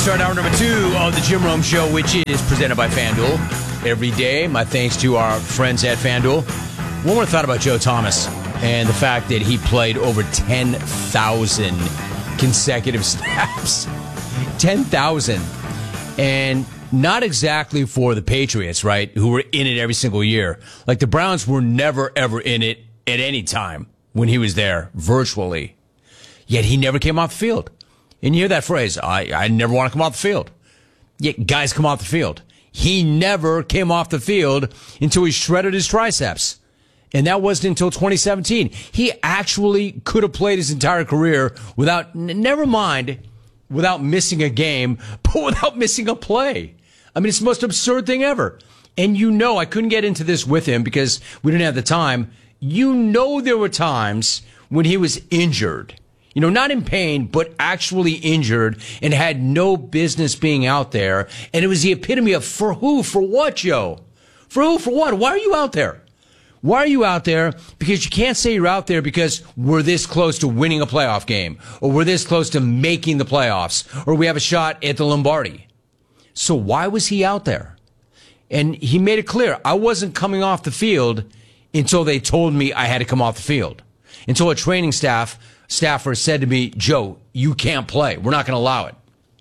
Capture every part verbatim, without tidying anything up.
start hour number two of the Jim Rome Show, which is presented by FanDuel. Every day, my thanks to our friends at FanDuel. One more thought about Joe Thomas and the fact that he played over ten thousand consecutive snaps. ten thousand. And not exactly for the Patriots, right, who were in it every single year. Like the Browns were never, ever in it at any time when he was there, virtually. Yet he never came off the field. And you hear that phrase, I, I never want to come off the field. Yet guys come off the field. He never came off the field until he shredded his triceps. And that wasn't until twenty seventeen. He actually could have played his entire career without, n- never mind, without missing a game, but without missing a play. I mean, it's the most absurd thing ever. And you know, I couldn't get into this with him because we didn't have the time. You know there were times when he was injured. You know, not in pain, but actually injured and had no business being out there. And it was the epitome of for who? For what, Joe? For who? For what? Why are you out there? Why are you out there? Because you can't say you're out there because we're this close to winning a playoff game, or we're this close to making the playoffs, or we have a shot at the Lombardi. So why was he out there? And he made it clear, I wasn't coming off the field until they told me I had to come off the field. Until a training staff staffer said to me, Joe, you can't play. We're not going to allow it.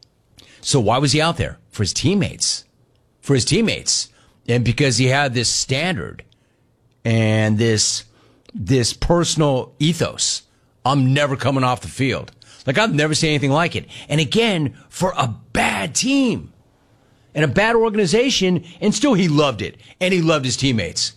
So why was he out there? For his teammates. For his teammates. And because he had this standard and this this personal ethos. I'm never coming off the field. Like, I've never seen anything like it. And again, for a bad team and a bad organization, and still he loved it. And he loved his teammates.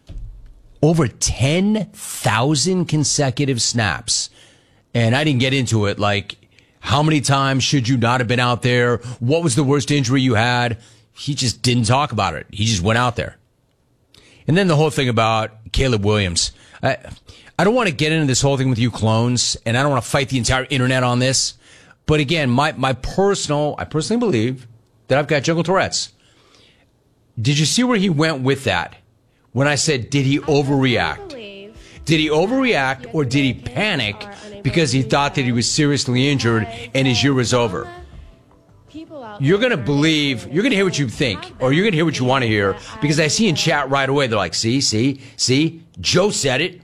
Over ten thousand consecutive snaps. And I didn't get into it, like, how many times should you not have been out there? What was the worst injury you had? He just didn't talk about it. He just went out there. And then the whole thing about Caleb Williams. I, I don't want to get into this whole thing with you clones, and I don't want to fight the entire internet on this. But again, my, my personal, I personally believe that I've got jungle Tourette's. Did you see where he went with that? When I said, did he overreact? Did he overreact or did he panic because he thought that he was seriously injured and his year was over? You're going to believe, you're going to hear what you think, or you're going to hear what you want to hear, because I see in chat right away, they're like, see, see, see, Joe said it.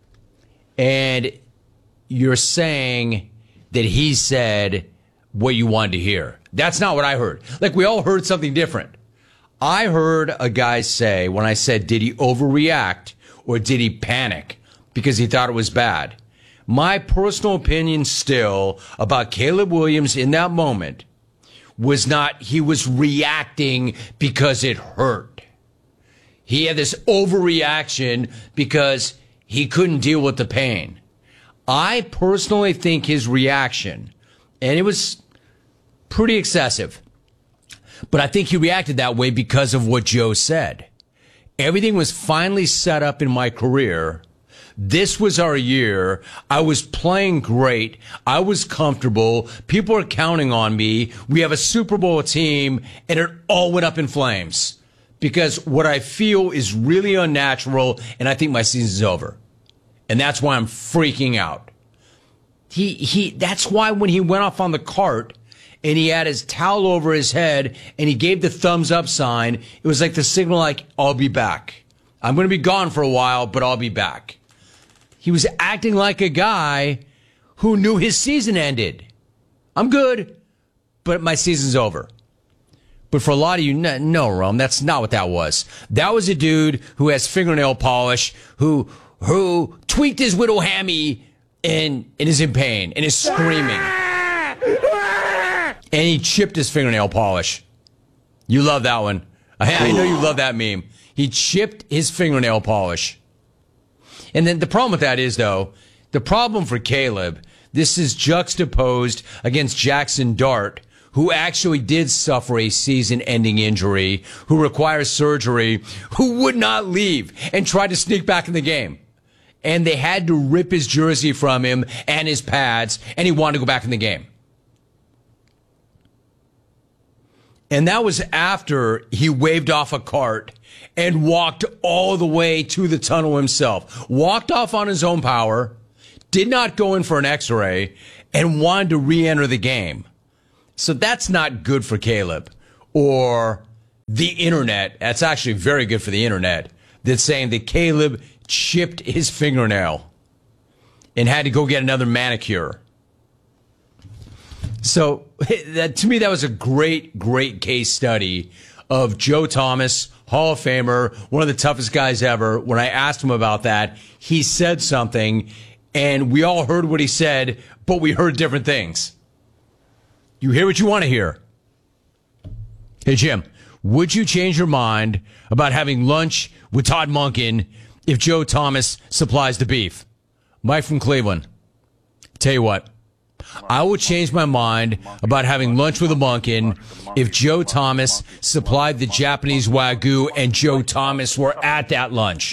And you're saying that he said what you wanted to hear. That's not what I heard. Like, we all heard something different. I heard a guy say, when I said, did he overreact or did he panic because he thought it was bad? My personal opinion still about Caleb Williams in that moment was not he was reacting because it hurt. He had this overreaction because he couldn't deal with the pain. I personally think his reaction, and it was pretty excessive, but I think he reacted that way because of what Joe said. Everything was finally set up in my career. This was our year. I was playing great. I was comfortable. People are counting on me. We have a Super Bowl team, and it all went up in flames because what I feel is really unnatural, and I think my season's over. And that's why I'm freaking out. He, he, that's why when he went off on the cart and he had his towel over his head and he gave the thumbs up sign, it was like the signal like, I'll be back. I'm going to be gone for a while, but I'll be back. He was acting like a guy who knew his season ended. I'm good, but my season's over. But for a lot of you, no, no, Rome, that's not what that was. That was a dude who has fingernail polish, who who tweaked his widow hammy and, and is in pain and is screaming. And he chipped his fingernail polish. You love that one. I, I know you love that meme. He chipped his fingernail polish. And then the problem with that is, though, the problem for Caleb, this is juxtaposed against Jackson Dart, who actually did suffer a season-ending injury, who requires surgery, who would not leave and tried to sneak back in the game. And they had to rip his jersey from him and his pads, and he wanted to go back in the game. And that was after he waved off a cart and walked all the way to the tunnel himself. Walked off on his own power, did not go in for an x-ray, and wanted to re-enter the game. So that's not good for Caleb or the internet. That's actually very good for the internet. That's saying that Caleb chipped his fingernail and had to go get another manicure. So that, to me, that was a great, great case study of Joe Thomas, Hall of Famer, one of the toughest guys ever. When I asked him about that, he said something, and we all heard what he said, but we heard different things. You hear what you want to hear. Hey, Jim, would you change your mind about having lunch with Todd Monken if Joe Thomas supplies the beef? Mike from Cleveland. Tell you what, I would change my mind about having lunch with a Monken if Joe Thomas supplied the Japanese Wagyu and Joe Thomas were at that lunch.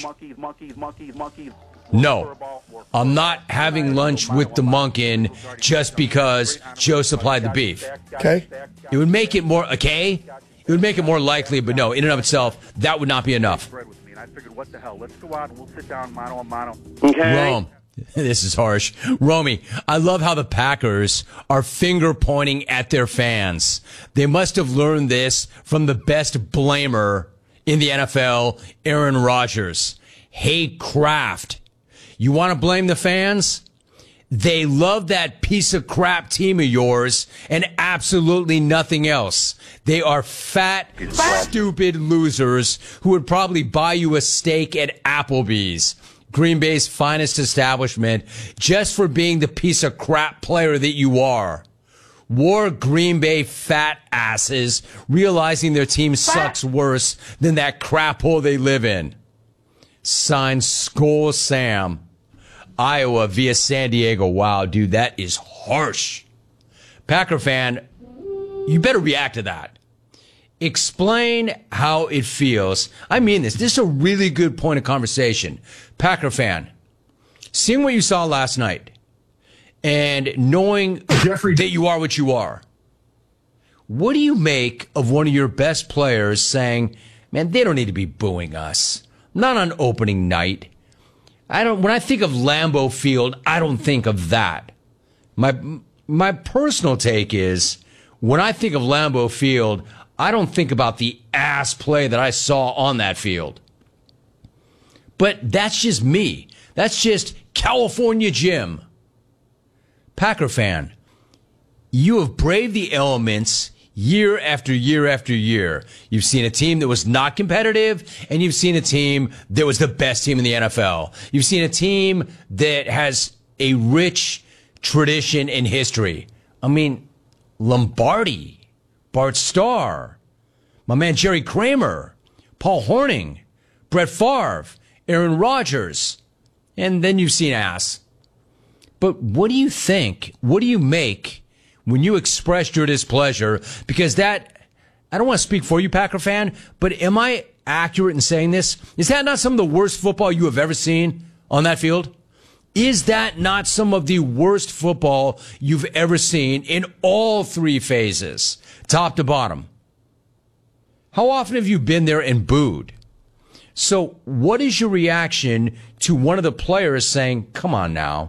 No, I'm not having lunch with the Monken just because Joe supplied the beef. Okay. It would make it more, okay? It would make it more likely, but no, in and of itself, that would not be enough. I figured, what the hell? Let's go out and we'll sit down mano a mano. Okay. Rome. This is harsh. Romy, I love how the Packers are finger pointing at their fans. They must have learned this from the best blamer in the N F L, Aaron Rodgers. Hey, Kraft, you want to blame the fans? They love that piece of crap team of yours and absolutely nothing else. They are fat, stupid losers who would probably buy you a steak at Applebee's, Green Bay's finest establishment, just for being the piece of crap player that you are. War Green Bay fat asses realizing their team sucks worse than that crap hole they live in. Signed, Skull Sam. Iowa via San Diego. Wow, dude, that is harsh. Packer fan, you better react to that. Explain how it feels. I mean this. This is a really good point of conversation. Packer fan, seeing what you saw last night and knowing Jeffrey. that you are what you are, what do you make of one of your best players saying, man, they don't need to be booing us? Not on opening night. I don't, when I think of Lambeau Field, I don't think of that. My, my personal take is when I think of Lambeau Field, I don't think about the ass play that I saw on that field. But that's just me. That's just California Jim. Packer fan, you have braved the elements year after year after year. You've seen a team that was not competitive, and you've seen a team that was the best team in the N F L. You've seen a team that has a rich tradition and history. I mean, Lombardi, Bart Starr, my man Jerry Kramer, Paul Hornung, Brett Favre, Aaron Rodgers, and then you've seen ass. But what do you think? What do you make when you expressed your displeasure? Because that, I don't want to speak for you, Packer fan, but am I accurate in saying this? Is that not some of the worst football you have ever seen on that field? Is that not some of the worst football you've ever seen in all three phases, top to bottom? How often have you been there and booed? So what is your reaction to one of the players saying, come on now,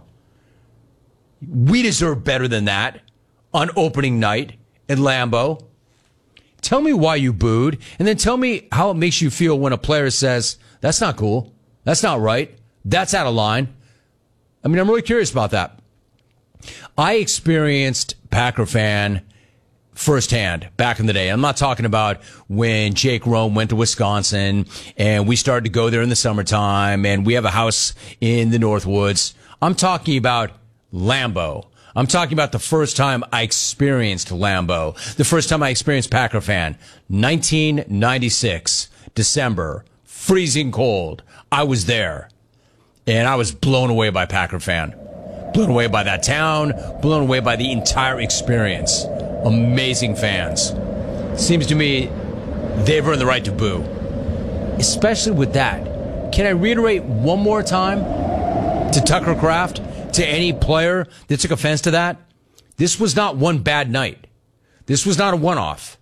we deserve better than that on opening night at Lambeau? Tell me why you booed, and then tell me how it makes you feel when a player says, that's not cool, that's not right, that's out of line. I mean, I'm really curious about that. I experienced Packer fan firsthand back in the day. I'm not talking about when Jake Rome went to Wisconsin and we started to go there in the summertime and we have a house in the Northwoods. I'm talking about Lambeau. I'm talking about the first time I experienced Lambeau. The first time I experienced Packer fan. nineteen ninety-six, December, freezing cold. I was there. And I was blown away by Packer fan. Blown away by that town. Blown away by the entire experience. Amazing fans. Seems to me they've earned the right to boo. Especially with that. Can I reiterate one more time to Tucker Kraft, to any player that took offense to that? This was not one bad night. This was not a one-off.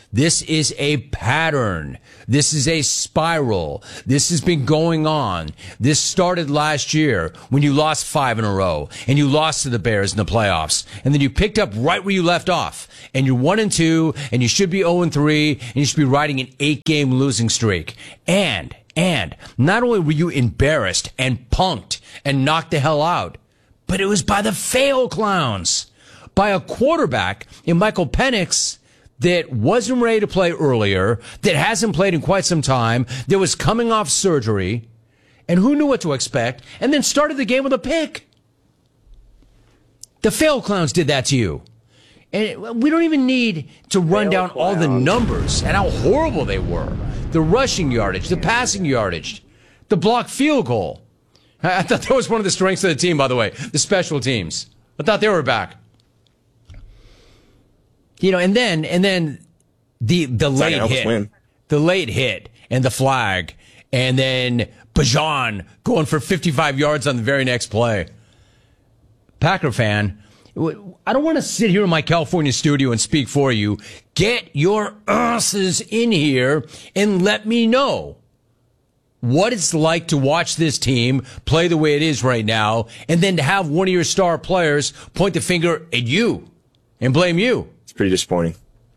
This is a pattern. This is a spiral. This has been going on. This started last year when you lost five in a row and you lost to the Bears in the playoffs. And then you picked up right where you left off. And you're one and two and you should be oh and three and you should be riding an eight game losing streak. And, and not only were you embarrassed and punked and knocked the hell out, but it was by the fail clowns, by a quarterback in Michael Penix that wasn't ready to play earlier, that hasn't played in quite some time, that was coming off surgery, and who knew what to expect, and then started the game with a pick. The fail clowns did that to you. And we don't even need to run fail down clowns. All the numbers and how horrible they were. The rushing yardage, the passing yardage, the blocked field goal. I thought that was one of the strengths of the team, by the way, the special teams. I thought they were back. You know, and then and then the the late hit, the late hit, and the flag, and then Bajan going for fifty-five yards on the very next play. Packer fan, I don't want to sit here in my California studio and speak for you. Get your asses in here and let me know what it's like to watch this team play the way it is right now, and then to have one of your star players point the finger at you and blame you. It's pretty disappointing.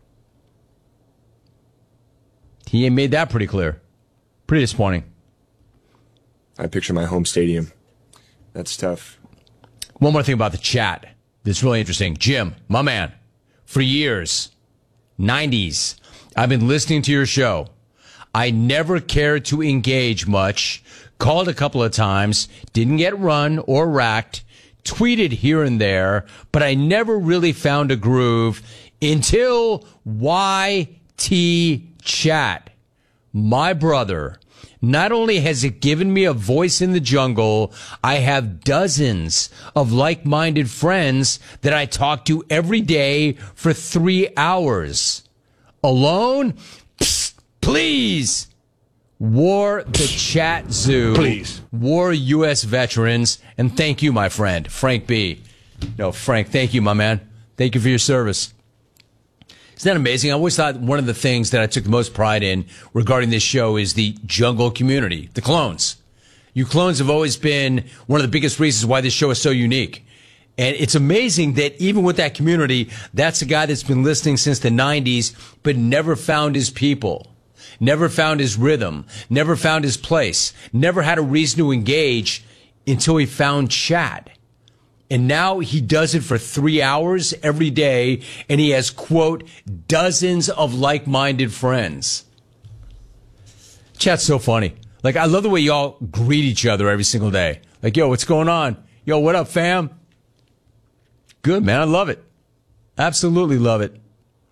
He made that pretty clear. Pretty disappointing. I picture my home stadium. That's tough. One more thing about the chat that's really interesting. Jim, my man, for years, nineties, I've been listening to your show. I never cared to engage much, called a couple of times, didn't get run or racked, tweeted here and there, but I never really found a groove until Y T Chat. My brother, not only has it given me a voice in the jungle, I have dozens of like-minded friends that I talk to every day for three hours. Alone? Psst, please. War the Chat Zoo. Please. War U S veterans. And thank you, my friend, Frank B. No, Frank, thank you, my man. Thank you for your service. Isn't that amazing? I always thought one of the things that I took the most pride in regarding this show is the jungle community, the clones. You clones have always been one of the biggest reasons why this show is so unique. And it's amazing that even with that community, that's a guy that's been listening since the nineties, but never found his people, never found his rhythm, never found his place, never had a reason to engage until he found chat. And now he does it for three hours every day, and he has, quote, dozens of like-minded friends. Chat's so funny. Like, I love the way y'all greet each other every single day. Like, yo, what's going on? Yo, what up, fam? Good, man. I love it. Absolutely love it.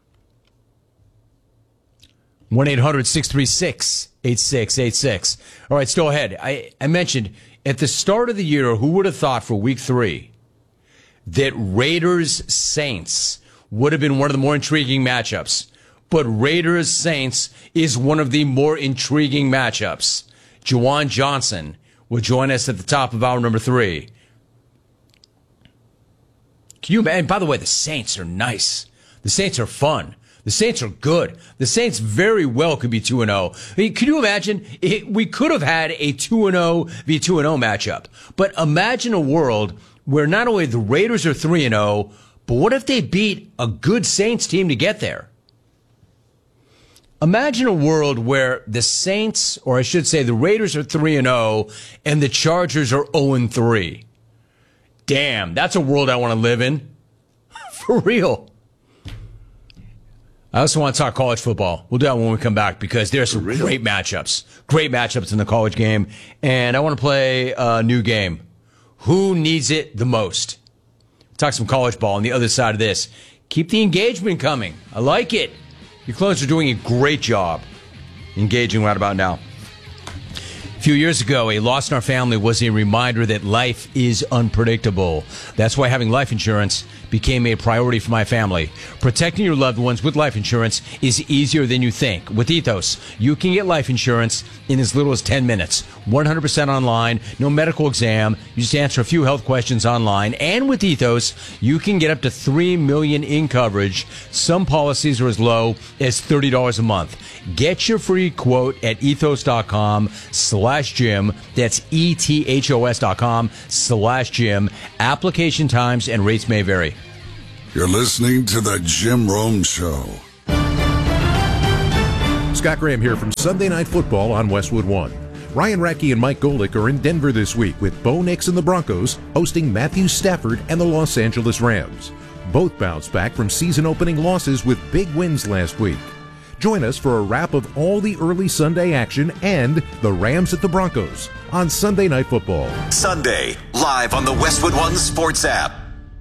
one eight hundred six three six eight six eight six. All right, still ahead. I, I mentioned at the start of the year, who would have thought for week three that Raiders-Saints would have been one of the more intriguing matchups. But Raiders-Saints is one of the more intriguing matchups. Juwan Johnson will join us at the top of hour number three. Can you imagine? By the way, the Saints are nice. The Saints are fun. The Saints are good. The Saints very well could be two and oh. I mean, can you imagine? It, we could have had a two and oh v two and oh matchup. But imagine a world where not only the Raiders are three and oh, but what if they beat a good Saints team to get there? Imagine a world where the Saints, or I should say the Raiders are three and oh, and the Chargers are oh and three. Damn, that's a world I want to live in. For real. I also want to talk college football. We'll do that when we come back because there's some great matchups. Great matchups in the college game. And I want to play a new game. Who needs it the most? Talk some college ball on the other side of this. Keep the engagement coming. I like it. You clones are doing a great job engaging right about now. A few years ago, a loss in our family was a reminder that life is unpredictable. That's why having life insurance became a priority for my family. Protecting your loved ones with life insurance is easier than you think. With Ethos, you can get life insurance in as little as ten minutes. one hundred percent online, no medical exam. You just answer a few health questions online. And with Ethos, you can get up to three million dollars in coverage. Some policies are as low as thirty dollars a month. Get your free quote at ethos.com slash Jim. That's E-T-H-O-S dot com slash Jim. Application times and rates may vary. You're listening to The Jim Rome Show. Scott Graham here from Sunday Night Football on Westwood One. Ryan Radke and Mike Golick are in Denver this week with Bo Nix and the Broncos hosting Matthew Stafford and the Los Angeles Rams. Both bounced back from season-opening losses with big wins last week. Join us for a wrap of all the early Sunday action and the Rams at the Broncos on Sunday Night Football. Sunday, live on the Westwood One Sports app.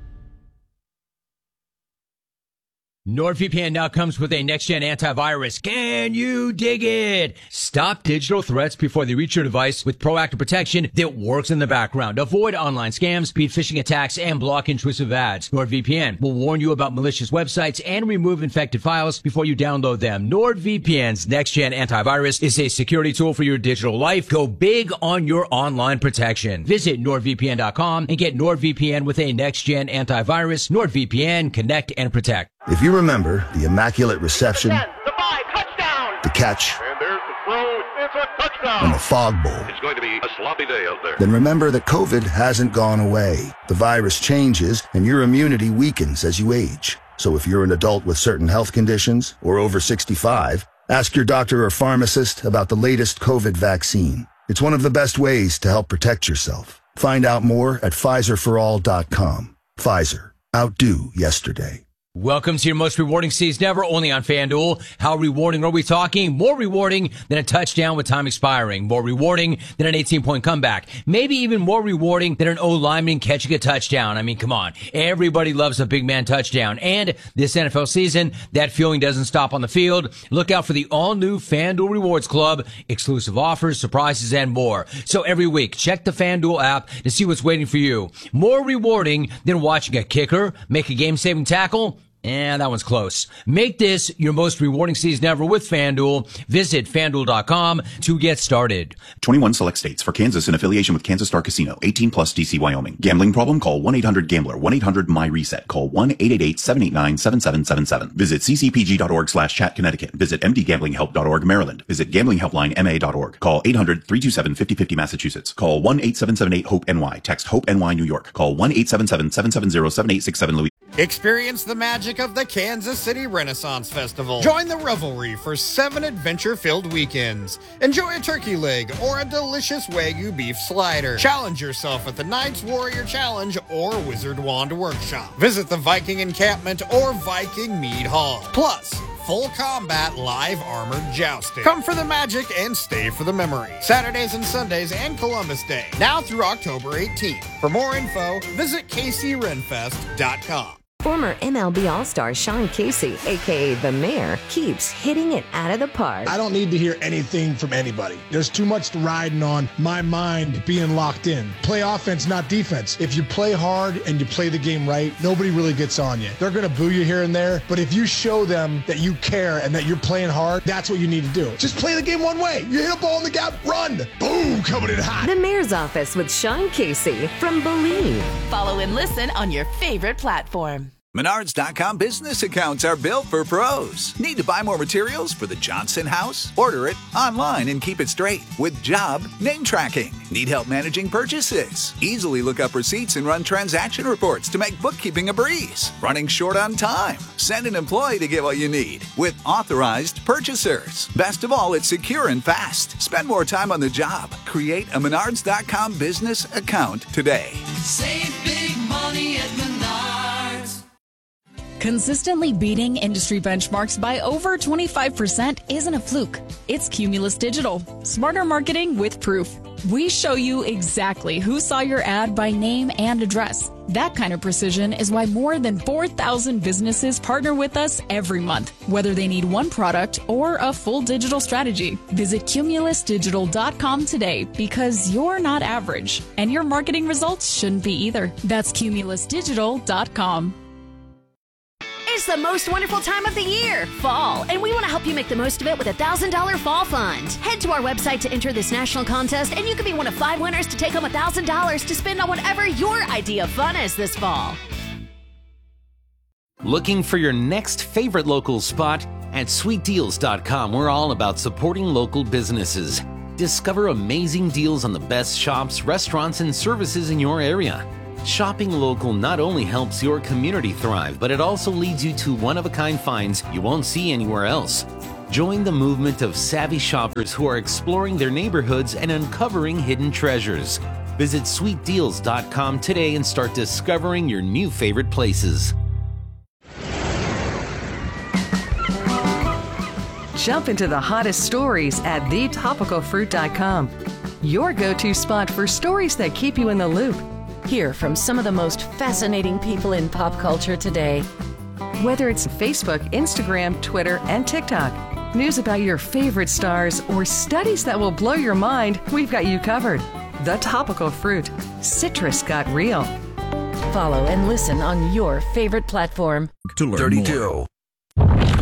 NordVPN now comes with a next-gen antivirus. Can you dig it? Stop digital threats before they reach your device with proactive protection that works in the background. Avoid online scams, beat phishing attacks, and block intrusive ads. NordVPN will warn you about malicious websites and remove infected files before you download them. NordVPN's next-gen antivirus is a security tool for your digital life. Go big on your online protection. Visit nord V P N dot com and get NordVPN with a next-gen antivirus. NordVPN, connect and protect. If you remember the immaculate reception, ten, the five, touchdown. the catch, And there's the throw. It's a touchdown. and the fog bowl, It's going to be a sloppy day out there. then remember that COVID hasn't gone away. The virus changes and your immunity weakens as you age. So if you're an adult with certain health conditions or over sixty-five, ask your doctor or pharmacist about the latest COVID vaccine. It's one of the best ways to help protect yourself. Find out more at Pfizer for all dot com. Pfizer. Outdo yesterday. Welcome to your most rewarding season ever, only on FanDuel. How rewarding are we talking? More rewarding than a touchdown with time expiring. More rewarding than an eighteen-point comeback. Maybe even more rewarding than an O-lineman catching a touchdown. I mean, come on. Everybody loves a big man touchdown. And this N F L season, that feeling doesn't stop on the field. Look out for the all-new FanDuel Rewards Club. Exclusive offers, surprises, and more. So every week, check the FanDuel app to see what's waiting for you. More rewarding than watching a kicker make a game-saving tackle. And that one's close. Make this your most rewarding season ever with FanDuel. Visit FanDuel dot com to get started. twenty-one select states. For Kansas in affiliation with Kansas Star Casino. eighteen plus D C Wyoming. Gambling problem? Call one eight hundred gambler. one eight hundred my reset. Call one eight eight eight seven eight nine seven seven seven seven. Visit c c p g dot org slash chat Connecticut. Visit m d gambling help dot org Maryland. Visit gambling helpline m a dot org. Call eight hundred three two seven five oh five oh Massachusetts. Call one eight seven seven eight hope N Y. Text HOPE N Y New York. Call one eight seven seven seven seven zero seven eight six seven Louis. Experience the magic of the Kansas City Renaissance Festival. Join the revelry for seven adventure-filled weekends. Enjoy a turkey leg or a delicious Wagyu beef slider. Challenge yourself at the Knights Warrior Challenge or Wizard Wand Workshop. Visit the Viking Encampment or Viking Mead Hall. Plus, full combat live armored jousting. Come for the magic and stay for the memory. Saturdays and Sundays and Columbus Day. Now through October eighteenth. For more info, visit k c renfest dot com. Former M L B All-Star Sean Casey, a k a. The Mayor, keeps hitting it out of the park. I don't need to hear anything from anybody. There's too much riding on my mind being locked in. Play offense, not defense. If you play hard and you play the game right, nobody really gets on you. They're going to boo you here and there, but if you show them that you care and that you're playing hard, that's what you need to do. Just play the game one way. You hit a ball in the gap, run. Boom, coming in hot. The Mayor's Office with Sean Casey from Believe. Follow and listen on your favorite platform. Menards dot com business accounts are built for pros. Need to buy more materials for the Johnson house? Order it online and keep it straight with job name tracking. Need help managing purchases? Easily look up receipts and run transaction reports to make bookkeeping a breeze. Running short on time? Send an employee to get what you need with authorized purchasers. Best of all, it's secure and fast. Spend more time on the job. Create a Menards dot com business account today. Save big money at Menards. Consistently beating industry benchmarks by over twenty-five percent isn't a fluke. It's Cumulus Digital. Smarter marketing with proof. We show you exactly who saw your ad by name and address. That kind of precision is why more than four thousand businesses partner with us every month, whether they need one product or a full digital strategy. Visit cumulus digital dot com today because you're not average, and your marketing results shouldn't be either. That's cumulus digital dot com. is the most wonderful time of the year, fall, and we want to help you make the most of it with a one thousand dollars Fall Fund. Head to our website to enter this national contest, and you could be one of five winners to take home one thousand dollars to spend on whatever your idea of fun is this fall. Looking for your next favorite local spot? At sweet deals dot com, we're all about supporting local businesses. Discover amazing deals on the best shops, restaurants, and services in your area. Shopping local not only helps your community thrive, but it also leads you to one-of-a-kind finds you won't see anywhere else. Join the movement of savvy shoppers who are exploring their neighborhoods and uncovering hidden treasures. Visit sweet deals dot com today and start discovering your new favorite places. Jump into the hottest stories at the topical fruit dot com. Your go-to spot for stories that keep you in the loop. Hear from some of the most fascinating people in pop culture today. Whether it's Facebook, Instagram, Twitter, and TikTok, news about your favorite stars, or studies that will blow your mind, we've got you covered. The Topical Fruit. Citrus got real. Follow and listen on your favorite platform. To learn thirty-two. more.